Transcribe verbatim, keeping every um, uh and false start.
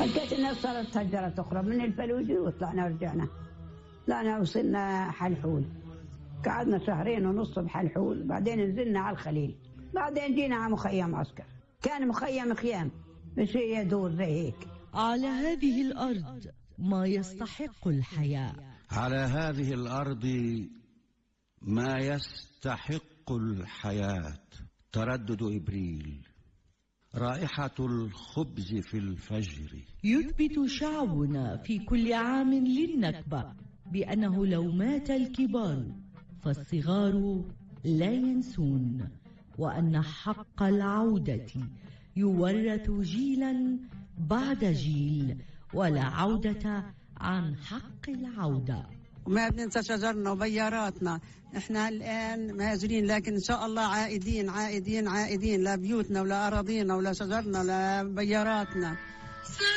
حكيت الناس صارت تهجرت أخرى من الفلوجي وطلعنا ورجعنا. طلعنا وصلنا حلحول، قعدنا شهرين ونص بحلحول، بعدين نزلنا على الخليل، بعدين جينا على مخيم عسكر. كان مخيم خيام مش يدور زي هيك. على هذه الأرض ما يستحق الحياة. على هذه الأرض ما يستحق الحياة. تردد إبريل، رائحة الخبز في الفجر. يثبت شعبنا في كل عام للنكبة بأنه لو مات الكبار فالصغار لا ينسون، وأن حق العودة يورث جيلا بعد جيل، ولا عودة عن حق العودة. وما بننسى شجرنا وبياراتنا. احنا الآن مهاجرين، لكن إن شاء الله عائدين عائدين عائدين، لا بيوتنا ولا أراضينا ولا شجرنا ولا بياراتنا.